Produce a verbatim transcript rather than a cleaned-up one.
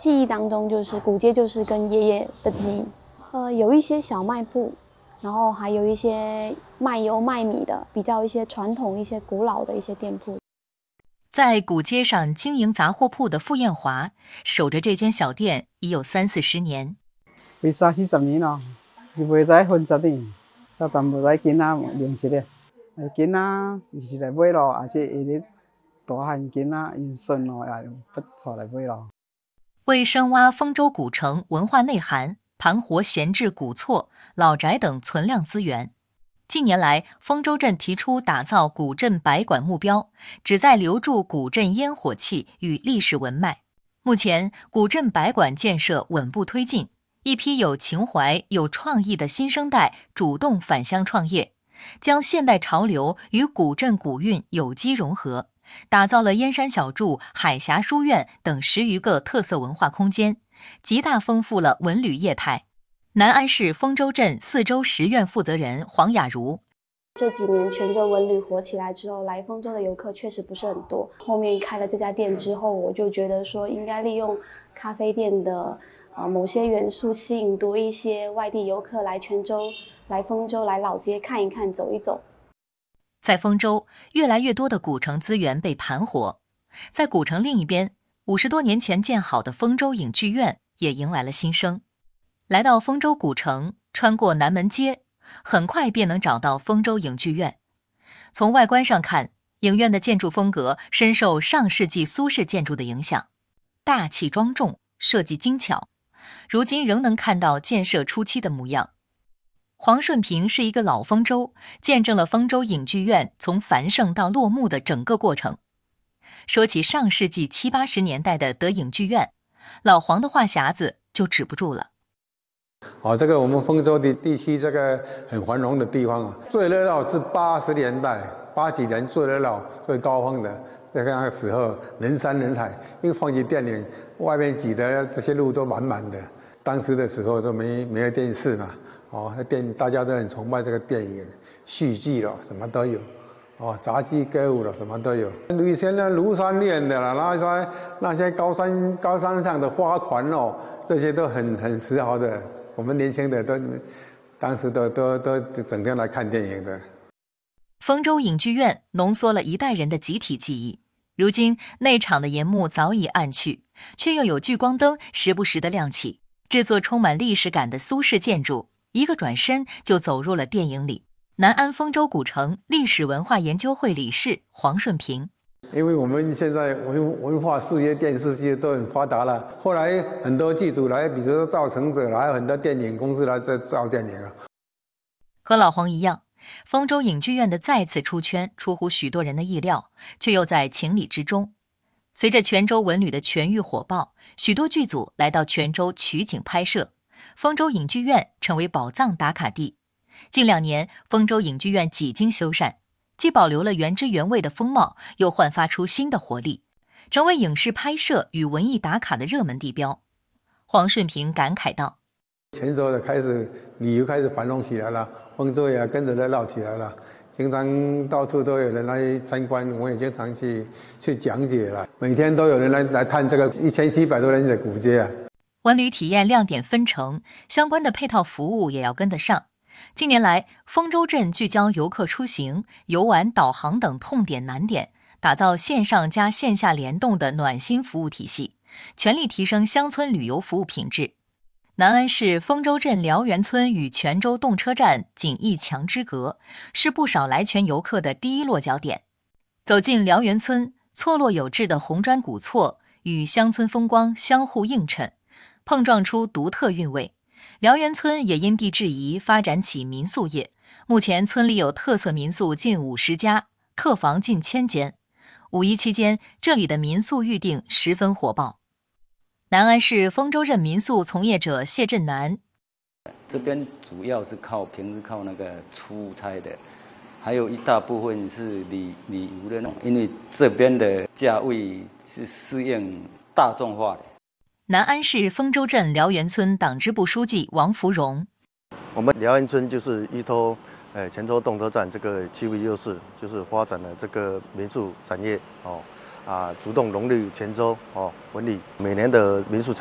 记忆当中就是古街就是跟爷爷的记忆，呃，有一些小卖部，然后还有一些卖油卖米的，比较一些传统、一些古老的一些店铺。 在古街上经营杂货铺的傅艳华，守着这间小店已有三四十年。 为三四十年咯，是袂使分十年，到淡薄仔囡仔认识的，囡仔是来买咯，也是伊咧大汉囡仔因孙咯，也不带来买咯。 为深挖丰州古城文化内涵，盘活闲置古厝、老宅等存量资源。近年来，丰州镇提出打造古镇百馆目标，旨在留住古镇烟火气与历史文脉。目前，古镇百馆建设稳步推进，一批有情怀、有创意的新生代主动返乡创业，将现代潮流与古镇古韵有机融合，打造了燕山小筑、海峡书院等十余个特色文化空间，极大丰富了文旅业态。南安市丰州镇四周十院负责人黄雅茹： 这几年泉州文旅火起来之后，来丰州的游客确实不是很多。后面开了这家店之后，我就觉得说应该利用咖啡店的呃某些元素，吸引多一些外地游客来泉州、来丰州、来老街看一看、走一走。 在丰州，越来越多的古城资源被盘活。在古城另一边，五十多年前建好的丰州影剧院也迎来了新生。来到丰州古城，穿过南门街，很快便能找到丰州影剧院。从外观上看，影院的建筑风格深受上世纪苏式建筑的影响，大气庄重，设计精巧，如今仍能看到建设初期的模样。黄顺平是一个老丰州，见证了丰州影剧院从繁盛到落幕的整个过程。说起上世纪七八十年代的德影剧院，老黄的话匣子就止不住了。 哦，这个我们丰州的地区，这个很繁荣的地方啊，最热闹是八十年代，八几年最热闹、最高峰的，在那个时候人山人海，因为放起电影，外面挤的这些路都满满的。当时的时候都没没有电视嘛，哦，那电大家都很崇拜这个电影，戏剧了什么都有，哦，杂技歌舞了什么都有。以前的庐山院的啦，那些那些高山高山上的花环哦，这些都很很时髦的。我们年轻的都，当时都都都整天来看电影的。 丰州影剧院浓缩了一代人的集体记忆。如今内场的银幕早已暗去，却又有聚光灯时不时的亮起，制作充满历史感的苏式建筑，一个转身就走入了电影里。南安丰州古城历史文化研究会理事黄顺平： 因为我们现在文文化事业、电视剧都很发达了，后来很多剧组来，比如说造成者，还有很多电影公司来在造电影了。 和老黄一样，丰州影剧院的再次出圈出乎许多人的意料，却又在情理之中。随着泉州文旅的全域火爆，许多剧组来到泉州取景拍摄，丰州影剧院成为宝藏打卡地。近两年，丰州影剧院几经修缮，既保留了原汁原味的风貌，又焕发出新的活力，成为影视拍摄与文艺打卡的热门地标。黄顺平感慨道： 泉州的开始旅游开始繁荣起来了，丰州也跟着热闹起来了，经常到处都有人来参观，我也经常去去讲解了，每天都有人来来看这个一千七百多人的古街啊。 文旅体验亮点纷呈，相关的配套服务也要跟得上。近年来，丰州镇聚焦游客出行、游玩、导航等痛点难点，打造线上加线下联动的暖心服务体系，全力提升乡村旅游服务品质。南安市丰州镇辽源村与泉州动车站仅一墙之隔，是不少来泉游客的第一落脚点。走进辽源村，错落有致的红砖古厝与乡村风光相互映衬，碰撞出独特韵味。辽源村也因地制宜发展起民宿业，目前村里有特色民宿近五十家，客房近千间。五一期间，这里的民宿预订十分火爆。南安市丰州镇民宿从业者谢振南： 这边主要是靠平时靠那个出差的，还有一大部分是旅旅游的那种，因为这边的价位是适应大众化的。 南安市丰州镇辽源村党支部书记王福荣： 我们辽源村就是依托呃泉州动车站这个区域优势，就是发展了这个民宿产业哦，啊，主动融入泉州哦文旅，每年的民宿产